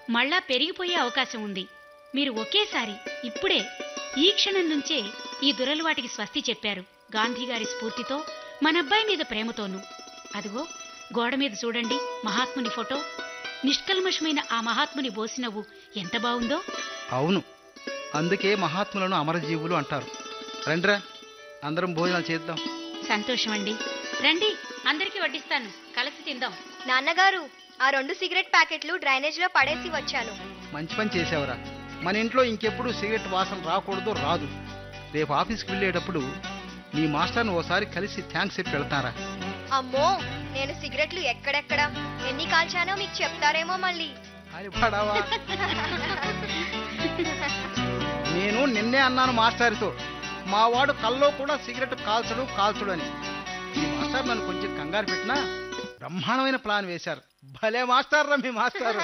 మళ్ళా పెరిగిపోయే అవకాశం ఉంది. మీరు ఒకేసారి ఇప్పుడే ఈ క్షణం నుంచే ఈ దురలవాటికి స్వస్తి చెప్పారు. గాంధీగారి స్ఫూర్తితో, మనబ్బాయి మీద ప్రేమతోనూ. అదిగో గోడ మీద చూడండి, మహాత్ముని ఫోటో. నిష్కల్మషమైన ఆ మహాత్ముని బోసినవ్వు ఎంత బావుందో. అవును, అందుకే మహాత్ములను అమరజీవులు అంటారు. రండిరా, అందరం భోజనాలు చేద్దాం. సంతోషమండి, రండి, అందరికీ వడ్డిస్తాను, కలిసి తిందాం. నాన్నగారు, ఆ 2 సిగరెట్ ప్యాకెట్లు డ్రైనేజ్ లో పడేసి వచ్చాను. మంచి పని చేసావురా. మన ఇంట్లో ఇంకెప్పుడు సిగరెట్ వాసన రాకూడదు, రాదు. రేపు ఆఫీస్కి వెళ్ళేటప్పుడు నీ మాస్టర్ని ఓసారి కలిసి థ్యాంక్స్ చెప్పి వెళ్తారా? అమ్మో, నేను సిగరెట్లు ఎక్కడెక్కడ ఎన్ని కాల్చానో మీకు చెప్తారేమో మళ్ళీ. అని పడావా? నేను నిన్నే అన్నాను మాస్టర్తో, మా వాడు కల్లో కూడా సిగరెట్ కాల్చడు అని. ఈ మాస్టర్ నన్ను కొంచెం కంగారు పెట్టినా బ్రహ్మాండమైన ప్లాన్ వేశారు. భలే మాస్టర్ రా మీ మాస్టారు.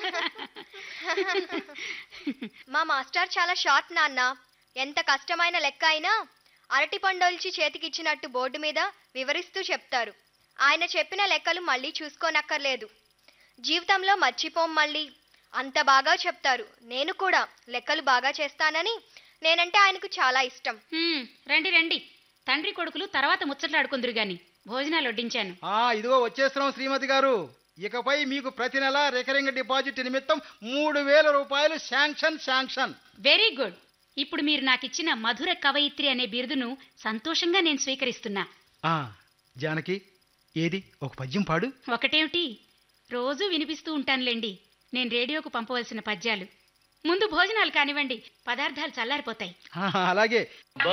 మా మాస్టర్ చాలా షార్ట్ నాన్న. ఎంత కష్టమైన లెక్క అయినా అరటి పండొల్చి చేతికిచ్చినట్టు బోర్డు మీద వివరిస్తూ చెప్తారు. ఆయన చెప్పిన లెక్కలు మళ్ళీ చూసుకోనక్కర్లేదు, జీవితంలో మర్చిపోం మళ్ళీ. అంత బాగా చెప్తారు. నేను కూడా లెక్కలు బాగా చేస్తానని, నేనంటే ఆయనకు చాలా ఇష్టం. రండి రండి, తండ్రి కొడుకులు తర్వాత ముచ్చట్లాడుకుందరు గాని, భోజనాలు వడ్డించాను. ఇదిగో వచ్చేస్తున్నాం శ్రీమతి గారు. ఇకపై మీకు ప్రతి నెల రికరింగ్ డిపాజిట్ నిమిత్తం 3000 రూపాయలు శాంక్షన్. Very good. ఇప్పుడు మీరు నాకిచ్చిన మధుర కవయిత్రి అనే బిరుదును సంతోషంగా నేను స్వీకరిస్తున్నా. జానకి, ఏది ఒక పద్యం పాడు. ఒకటేమిటి, రోజూ వినిపిస్తూ ఉంటానులేండి నేను రేడియోకు పంపవలసిన పద్యాలు. ముందు భోజనాలు కానివ్వండి, పదార్థాలు చల్లారిపోతాయి. అలాగే.